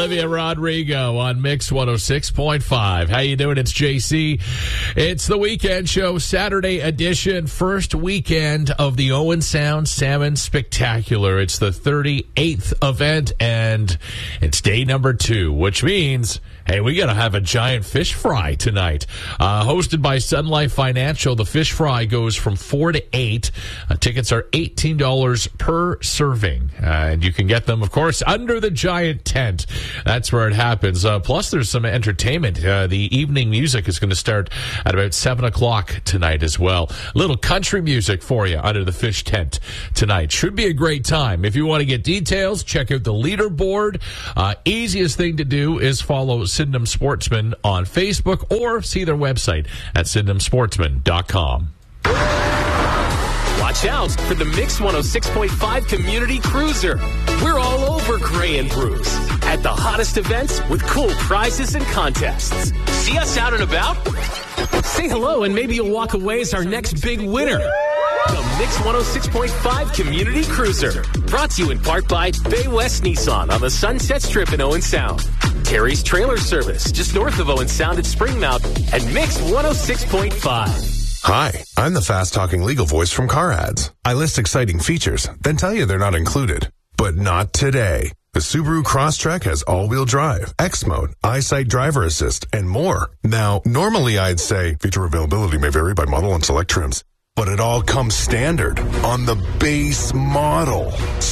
Olivia Rodrigo on Mix 106.5. How you doing? It's JC. It's the Weekend Show, Saturday edition, first weekend of the Owen Sound Salmon Spectacular. It's the 38th event, and it's day number 2, which means, hey, we got to have a giant fish fry tonight. Hosted by Sun Life Financial, the fish fry goes from 4 to 8. Tickets are $18 per serving. And you can get them, of course, under the giant tent. That's where it happens. Plus, there's some entertainment. The evening music is going to start at about 7 o'clock tonight as well. A little country music for you under the fish tent tonight. Should be a great time. If you want to get details, check out the leaderboard. Easiest thing to do is follow Sydenham Sportsman on Facebook or see their website at sydenhamsportsman.com. Watch out for the Mix 106.5 Community Cruiser. We're all over Gray and Bruce at the hottest events with cool prizes and contests. See us out and about? Say hello and maybe you'll walk away as our next big winner. The Mix 106.5 Community Cruiser. Brought to you in part by Bay West Nissan on the Sunset Strip in Owen Sound. Terry's Trailer Service, just north of Owen Sound at Springmount, and Mix 106.5. Hi, I'm the fast-talking legal voice from Car Ads. I list exciting features, then tell you they're not included. But not today. The Subaru Crosstrek has all-wheel drive, X-Mode, EyeSight driver assist, and more. Now, normally I'd say feature availability may vary by model and select trims. But it all comes standard on the base model.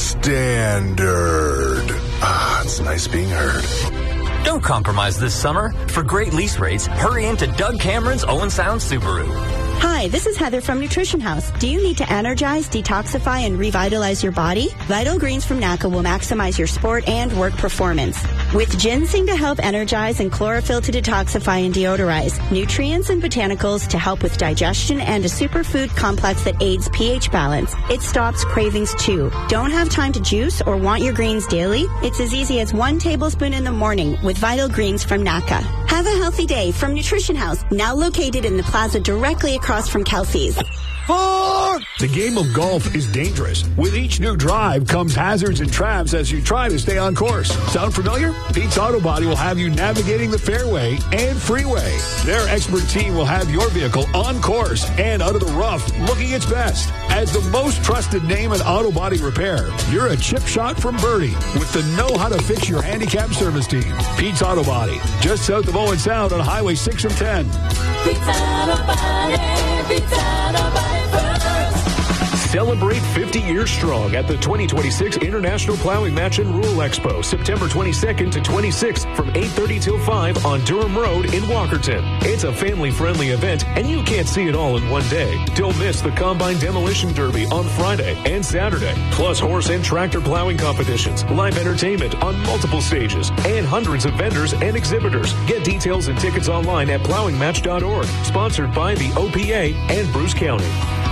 Standard. It's nice being heard. Don't compromise this summer. For great lease rates, hurry into Doug Cameron's Owen Sound Subaru. Hi, this is Heather from Nutrition House. Do you need to energize, detoxify, and revitalize your body? Vital Greens from NACA will maximize your sport and work performance. With ginseng to help energize and chlorophyll to detoxify and deodorize, nutrients and botanicals to help with digestion, and a superfood complex that aids pH balance, it stops cravings too. Don't have time to juice or want your greens daily? It's as easy as 1 tablespoon in the morning with Vital Greens from NACA. Have a healthy day from Nutrition House, now located in the plaza directly across from Kelsey's. The game of golf is dangerous. With each new drive comes hazards and traps as you try to stay on course. Sound familiar? Pete's Auto Body will have you navigating the fairway and freeway. Their expert team will have your vehicle on course and out of the rough looking its best. As the most trusted name in auto body repair, you're a chip shot from Birdie with the know-how-to-fix your handicap service team. Pete's Auto Body, just south of Owen Sound on Highway 6 and 10. Pete's Auto Body, Pete's Auto Body. Celebrate 50 years strong at the 2026 International Plowing Match and Rule Expo, September 22nd to 26th from 8:30 till 5 on Durham Road in Walkerton. It's a family-friendly event, and you can't see it all in one day. Don't miss the Combine Demolition Derby on Friday and Saturday, plus horse and tractor plowing competitions, live entertainment on multiple stages, and hundreds of vendors and exhibitors. Get details and tickets online at plowingmatch.org. Sponsored by the OPA and Bruce County.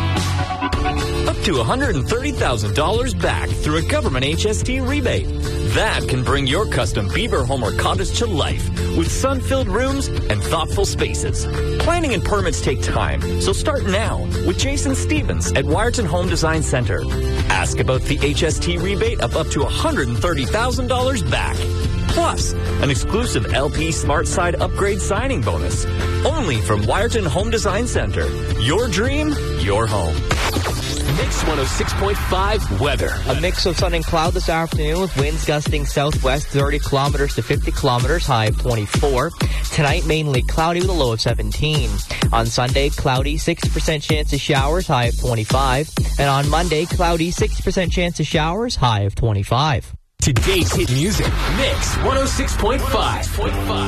Up to $130,000 back through a government HST rebate. That can bring your custom Beaver home or cottage to life with sun-filled rooms and thoughtful spaces. Planning and permits take time, so start now with Jason Stevens at Wyerton Home Design Center. Ask about the HST rebate of up to $130,000 back. Plus, an exclusive LP Smart Side upgrade signing bonus. Only from Wyerton Home Design Center. Your dream, your home. Mix 106.5 weather. A mix of sun and cloud this afternoon with winds gusting southwest 30 kilometers to 50 kilometers, high of 24. Tonight, mainly cloudy with a low of 17. On Sunday, cloudy, 60% chance of showers, high of 25. And on Monday, cloudy, 60% chance of showers, high of 25. Today's hit music. Mix 106.5.